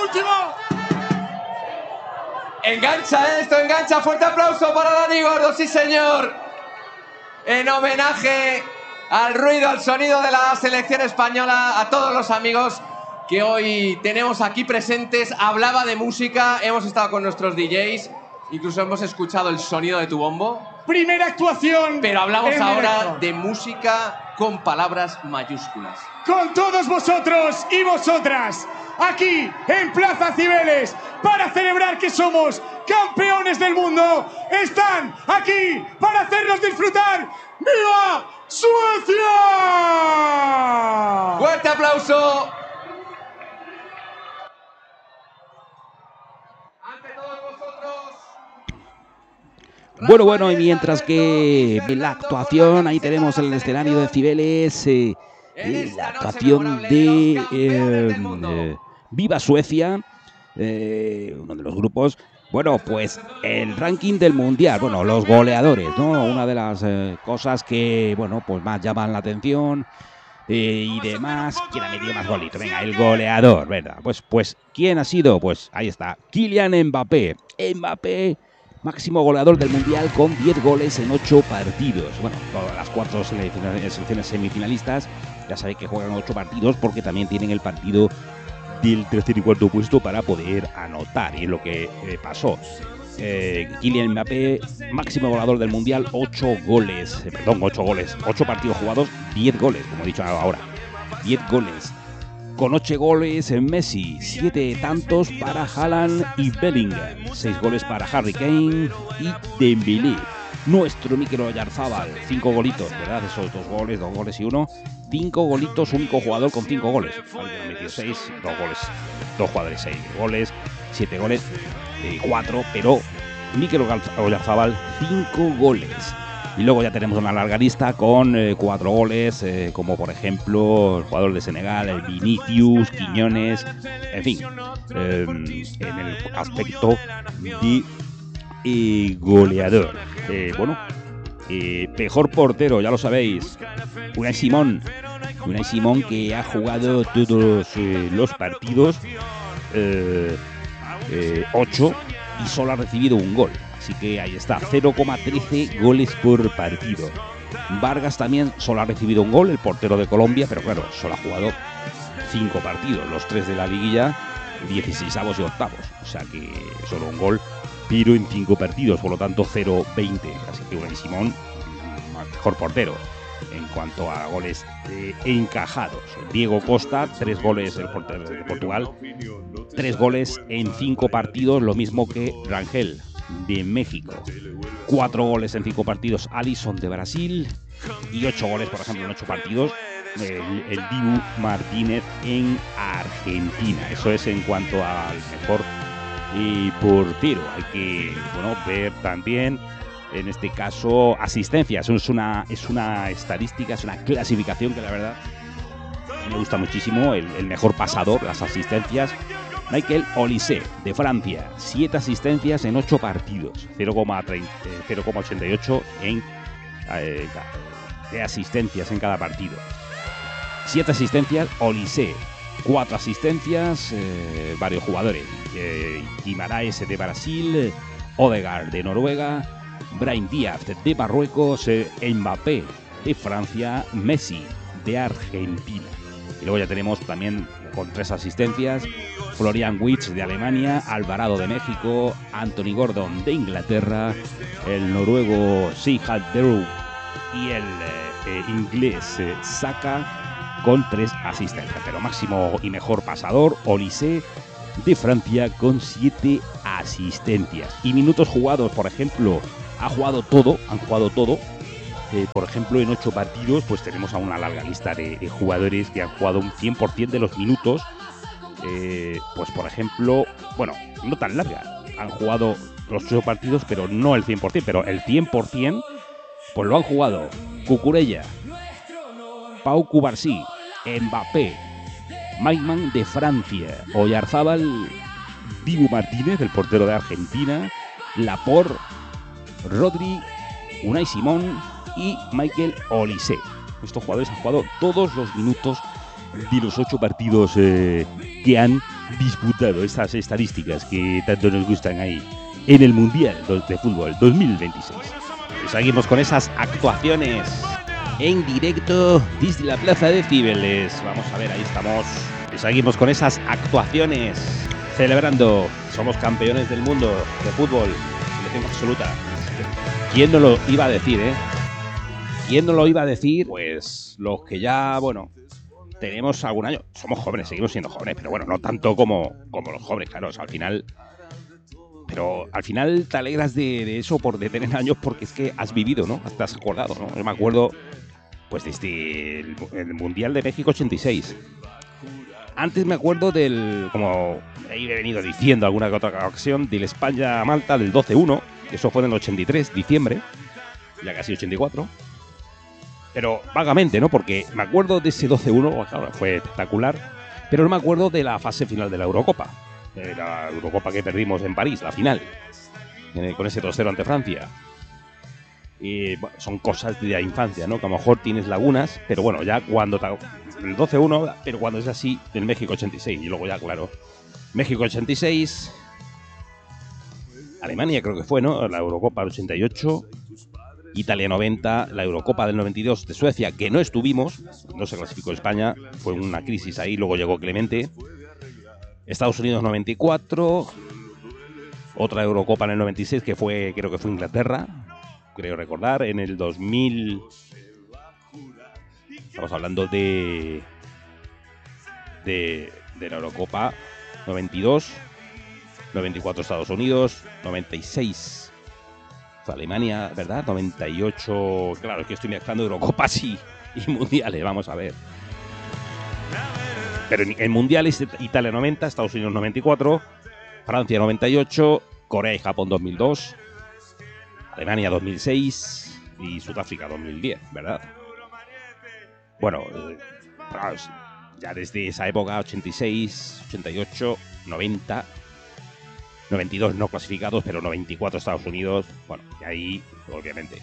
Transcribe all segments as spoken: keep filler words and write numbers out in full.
último. Engancha esto, engancha. Fuerte aplauso para Dani Gordo, sí señor. En homenaje al ruido, al sonido de la selección española, a todos los amigos que hoy tenemos aquí presentes. Hablaba de música, hemos estado con nuestros D Js, incluso hemos escuchado el sonido de tu bombo. Primera actuación. Pero hablamos ahora directo. de música con palabras mayúsculas. Con todos vosotros y vosotras, aquí en Plaza Cibeles, para celebrar que somos campeones del mundo, están aquí para hacernos disfrutar. ¡Viva Suecia! ¡Fuerte aplauso! Bueno, bueno, y mientras que la actuación, ahí tenemos el escenario de Cibeles, eh, eh, la actuación de eh, eh, Viva Suecia, eh, uno de los grupos. Bueno, pues el ranking del Mundial, bueno, los goleadores, ¿no? Una de las eh, cosas que, bueno, pues más llaman la atención eh, y demás. ¿Quién ha metido más golitos? Venga, el goleador, ¿verdad? Pues, pues, ¿quién ha sido? Pues ahí está, Kylian Mbappé. Mbappé, máximo goleador del Mundial con diez goles en ocho partidos. Bueno, todas las cuatro selecciones semifinalistas, ya sabéis que juegan ocho partidos porque también tienen el partido del tercer y cuarto puesto para poder anotar, y es lo que eh, pasó. Eh, Kylian Mbappé, máximo goleador del Mundial, ocho goles, eh, perdón, ocho goles, ocho partidos jugados, diez goles, como he dicho ahora, diez goles. Con ocho goles en Messi, siete tantos para Haaland y Bellingham, seis goles para Harry Kane y Dembélé. Nuestro Mikel Oyarzabal, cinco golitos, ¿verdad? Esos dos goles, dos goles y uno. Cinco golitos, único jugador con cinco goles. Alguien ha metido seis, dos goles, dos jugadores, seis goles, siete goles, eh, cuatro, pero Mikel Oyarzabal, cinco goles. Y luego ya tenemos una larga lista con eh, cuatro goles, eh, como por ejemplo el jugador de Senegal, el Vinicius, Quiñones, en fin, eh, en el aspecto de eh, goleador. Eh, bueno, eh, mejor portero, ya lo sabéis, Unai Simón. Unai Simón, que ha jugado todos eh, los partidos, eh, eh, ocho, y solo ha recibido un gol. Así que ahí está, cero coma trece goles por partido. Vargas también solo ha recibido un gol, el portero de Colombia, pero claro, solo ha jugado cinco partidos, los tres de la liguilla, dieciseisavos y octavos. O sea que solo un gol, pero en cinco partidos, por lo tanto cero coma veinte. Así que Unai Simón, mejor portero. En cuanto a goles eh, encajados, Diego Costa, tres goles, el portero de Portugal, tres goles en cinco partidos, lo mismo que Rangel de México. Cuatro goles en cinco partidos, Alisson de Brasil, y ocho goles, por ejemplo, en ocho partidos, el, el Dibu Martínez en Argentina. Eso es en cuanto al mejor eh, portero. Hay que, bueno, ver también, en este caso, asistencias. Es una, es una estadística, es una clasificación que la verdad me gusta muchísimo. El, el mejor pasador, las asistencias. Michael Olise, de Francia, siete asistencias en ocho partidos, cero coma ochenta y ocho en, eh, de asistencias en cada partido. siete asistencias, Olise. cuatro asistencias, eh, varios jugadores. Eh, Guimaraes de Brasil, Odegaard de Noruega, Brahim Díaz de Marruecos, eh, Mbappé de Francia, Messi de Argentina. Y luego ya tenemos también con tres asistencias, Florian Wirtz de Alemania, Alvarado de México, Anthony Gordon de Inglaterra, el noruego Sigurd Drew y el eh, inglés eh, Saka con tres asistencias. Pero máximo y mejor pasador, Olise de Francia con siete asistencias. Y minutos jugados, por ejemplo, ha jugado todo, han jugado todo. Eh, por ejemplo, en ocho partidos, pues tenemos a una larga lista de, de jugadores que han jugado un cien por ciento de los minutos. Eh, pues por ejemplo, bueno, no tan larga, han jugado los ocho partidos, pero no el cien por ciento, pero el cien por ciento, pues lo han jugado Cucurella, Pau Cubarsí, Mbappé, Maignan de Francia, Oyarzabal, Dibu Martínez, el portero de Argentina, Laporte, Rodri, Unai Simón y Michael Olise. Estos jugadores han jugado todos los minutos de los ocho partidos eh, que han disputado estas estadísticas que tanto nos gustan ahí en el Mundial de Fútbol dos mil veintiséis. Y seguimos con esas actuaciones en directo desde la Plaza de Cibeles. Vamos a ver, ahí estamos. Y seguimos con esas actuaciones celebrando. Somos campeones del mundo de fútbol, selección absoluta. ¿Quién no lo iba a decir, eh? ¿Quién no lo iba a decir? Pues los que ya, bueno, tenemos algún año. Somos jóvenes, seguimos siendo jóvenes, pero bueno, no tanto como, como los jóvenes, claro. O sea, al final... Pero al final te alegras de, de eso, por de tener años, porque es que has vivido, ¿no? Te has acordado, ¿no? Yo me acuerdo, pues desde el, el Mundial de México ochenta y seis. Antes me acuerdo del, como he venido diciendo alguna que otra ocasión, del España-Malta del doce uno, que eso fue en el ochenta y tres, diciembre, ya casi ochenta y cuatro. Pero vagamente, ¿no? Porque me acuerdo de ese doce uno, claro, fue espectacular, pero no me acuerdo de la fase final de la Eurocopa. De la Eurocopa que perdimos en París, la final, con ese dos cero ante Francia. Y bueno, son cosas de la infancia, ¿no? Que a lo mejor tienes lagunas, pero bueno, ya cuando... El doce uno, pero cuando es así, el México ochenta y seis. Y luego ya, claro, México ochenta y seis, Alemania creo que fue, ¿no? La Eurocopa del ochenta y ocho, Italia noventa, la Eurocopa del noventa y dos de Suecia, que no estuvimos, no se clasificó España, fue una crisis ahí, luego llegó Clemente. Estados Unidos noventa y cuatro, otra Eurocopa en el noventa y seis, que fue, creo que fue Inglaterra, creo recordar, en el dos mil... Estamos hablando de, de, de la Eurocopa noventa y dos, noventa y cuatro Estados Unidos, noventa y seis fue Alemania, ¿verdad? noventa y ocho, claro, es que estoy mezclando Eurocopas y, y Mundiales, vamos a ver. Pero en, en Mundiales, Italia noventa, Estados Unidos noventa y cuatro, Francia noventa y ocho, Corea y Japón dos mil dos, Alemania dos mil seis y Sudáfrica dos mil diez, ¿verdad? Bueno, eh, ya desde esa época, ochenta y seis, ochenta y ocho, noventa, noventa y dos no clasificados, pero noventa y cuatro Estados Unidos, bueno, y ahí, obviamente.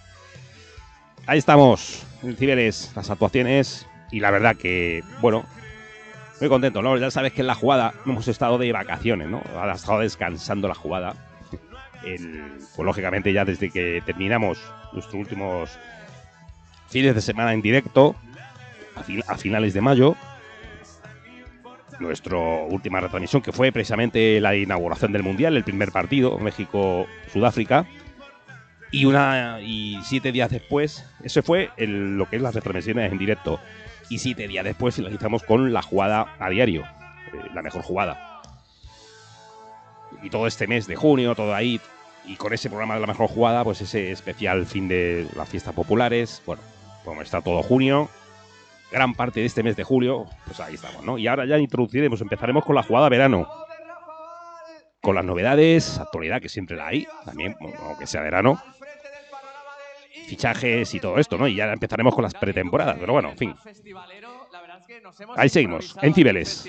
Ahí estamos, en Cibeles, las actuaciones, y la verdad que, bueno, muy contento, ¿no? Ya sabes que en la jugada hemos estado de vacaciones, ¿no? Ha estado descansando la jugada. El, pues lógicamente ya desde que terminamos nuestros últimos fines de semana en directo, a, fin, a finales de mayo, nuestra última retransmisión, que fue precisamente la inauguración del Mundial, el primer partido, México-Sudáfrica, y una y siete días después, eso fue el, lo que es las retransmisiones en directo, y siete días después finalizamos con la jugada a diario, eh, la mejor jugada. Y todo este mes de junio, todo ahí, y con ese programa de la mejor jugada, pues ese especial fin de las fiestas populares, bueno, como está todo junio, gran parte de este mes de julio, pues ahí estamos, ¿no? Y ahora ya introduciremos, empezaremos con la jugada verano, con las novedades, actualidad que siempre la hay, también, aunque sea verano, fichajes y todo esto, ¿no? Y ya empezaremos con las pretemporadas, pero bueno, en fin. Ahí seguimos, en Cibeles.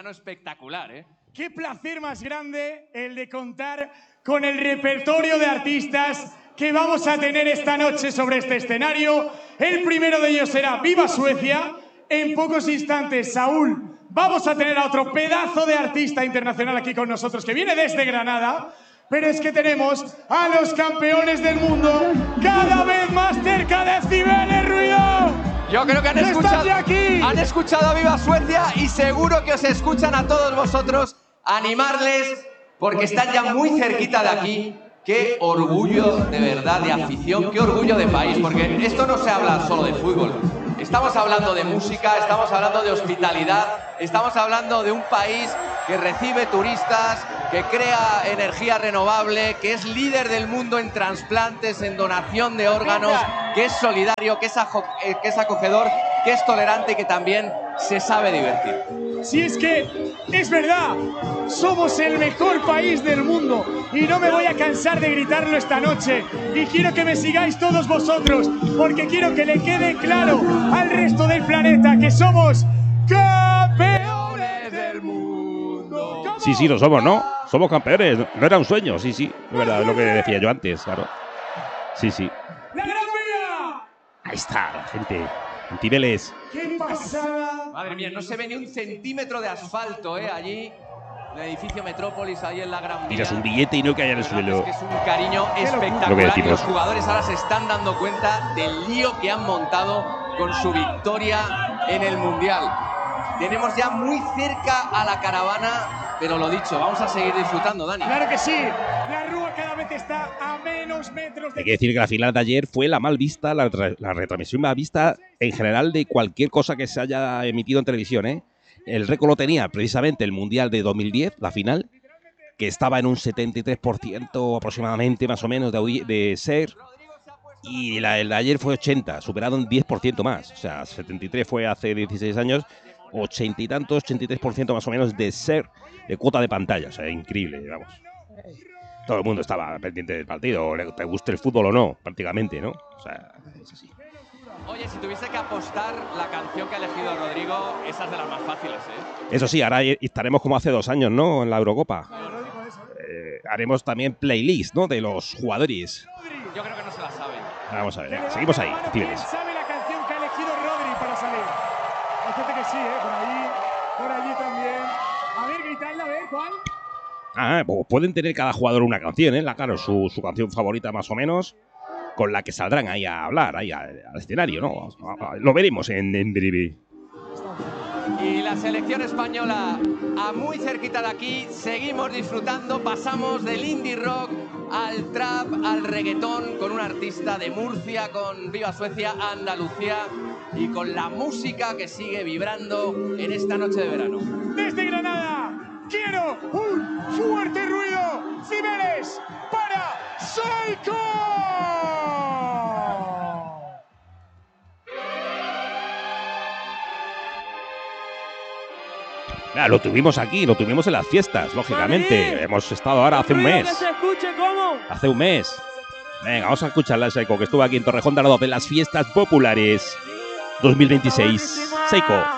Qué placer más grande el de contar con el repertorio de artistas que vamos a tener esta noche sobre este escenario. El primero de ellos será Viva Suecia. En pocos instantes, Saúl, vamos a tener a otro pedazo de artista internacional aquí con nosotros que viene desde Granada. Pero es que tenemos a los campeones del mundo cada vez más cerca de Cibeles, Ruido. Yo creo que han escuchado, han escuchado a Viva Suecia y seguro que os escuchan a todos vosotros. Animarles porque están ya muy cerquita de aquí. Qué orgullo de verdad de afición, qué orgullo de país, porque esto no se habla solo de fútbol. Estamos hablando de música, estamos hablando de hospitalidad, estamos hablando de un país que recibe turistas, que crea energía renovable, que es líder del mundo en trasplantes, en donación de órganos, que es solidario, que es, que es acogedor, que es tolerante y que también se sabe divertir. Si es que es verdad, somos el mejor país del mundo y no me voy a cansar de gritarlo esta noche. Y quiero que me sigáis todos vosotros, porque quiero que le quede claro al resto del planeta que somos campeones del mundo. ¿Cómo? Sí, sí, lo somos, ¿no? Somos campeones, no era un sueño, sí, sí, es verdad, es lo que decía yo antes, claro. Sí, sí. ¡La Gran Vía! Ahí está, la gente en Cibeles. ¡Qué pasada! Madre mía, no se ve ni un centímetro de asfalto, ¿eh? Allí, en el edificio Metrópolis, ahí en la Gran Vía. Tiras un billete y no cae en el suelo. Es que es un cariño Lo que espectacular y decimos. los jugadores ahora se están dando cuenta del lío que han montado con su victoria en el Mundial. Tenemos ya muy cerca a la caravana, pero lo dicho, vamos a seguir disfrutando, Dani. ¡Claro que sí! La Rúa cada vez está a menos metros de... Hay que decir que la final de ayer fue la mal vista, la, la retransmisión mal vista en general de cualquier cosa que se haya emitido en televisión, ¿eh? El récord lo tenía precisamente el Mundial de dos mil diez, la final, que estaba en un setenta y tres por ciento aproximadamente, más o menos, de, de ser. Y la, el de ayer fue ochenta, superado un diez por ciento más. O sea, setenta y tres fue hace dieciséis años, ochenta y tantos, ochenta y tres por ciento más o menos de ser, de cuota de pantalla. O sea, increíble, vamos. Todo el mundo estaba pendiente del partido, te guste el fútbol o no, prácticamente, ¿no? O sea, es así. Oye, si tuviese que apostar, la canción que ha elegido Rodrigo, esa es de las más fáciles, ¿eh? Eso sí, ahora estaremos como hace dos años, ¿no? En la Eurocopa. Eh, haremos también playlist, ¿no? De los jugadores. Yo creo que no se la saben. Vamos a ver, ya, seguimos ahí, ¿Quién Cibeles. sabe la canción que ha elegido Rodri para salir? Hay gente que sí, ¿eh? Por allí, por allí también. A ver, gritadla, a ver, ¿cuál? Ah, pues pueden tener cada jugador una canción, ¿eh? La, claro, su, su canción favorita más o menos, con la que saldrán ahí a hablar, ahí al, al escenario, ¿no? Lo veremos en, en breve. Y la selección española, a muy cerquita de aquí, seguimos disfrutando, pasamos del indie rock al trap, al reggaetón, con un artista de Murcia, con Viva Suecia, Andalucía, y con la música que sigue vibrando en esta noche de verano. Desde Granada, quiero un fuerte ruido. Cibeles para Psycho. Claro, lo tuvimos aquí, lo tuvimos en las fiestas, lógicamente. Madrid. Hemos estado ahora hace un Ruido mes. que se escuche, ¿cómo? Hace un mes. Venga, vamos a escucharla, Seiko, que estuvo aquí en Torrejón de Ardoz en las fiestas populares dos mil veintiséis. Seiko.